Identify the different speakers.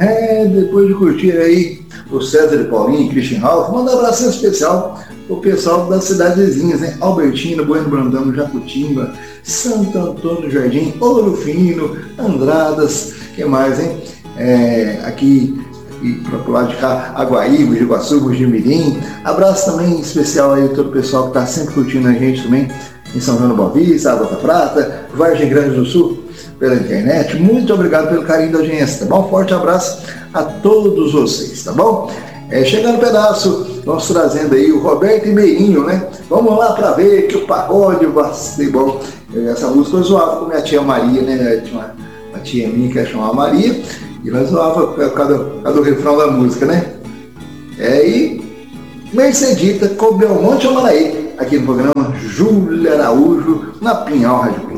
Speaker 1: Depois de curtir aí o César de Paulinho e Christian Ralph, manda um abraço especial pro pessoal das cidadezinhas, né? Albertina, Bueno Brandão, Jacutimba, Santo Antônio do Jardim, Ouro Fino, Andradas, que mais, hein? Aqui para o lado de cá, Aguaí, Mogi Guaçu, Mogi Mirim. Abraço também especial aí a todo o pessoal que está sempre curtindo a gente também em São João do Boa Vista, Água da Prata, Vargem Grande do Sul, pela internet. Muito obrigado pelo carinho da audiência, tá bom? Forte abraço a todos vocês, tá bom? Chegando no pedaço, vamos trazendo aí o Roberto e Meirinho, né? Vamos lá para ver que o pagode vai ser bom. Essa música eu zoava com minha tia Maria, né? Tinha uma tia minha que chamava Maria, e ela zoava por causa do refrão da música, né? E Mercedita com Belmonte Amaraí, aqui no programa Júlia Araújo, na Pinhal Rádio.